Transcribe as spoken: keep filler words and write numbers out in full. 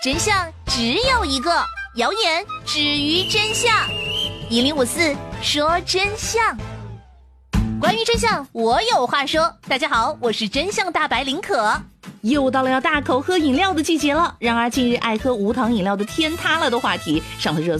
真相只有一个，谣言止于真相。一零五四说真相，关于真相，我有话说。大家好，我是真相大白林可。 又到了要大口喝饮料的季节了，然而近日爱喝无糖饮料的天塌了的话题上了热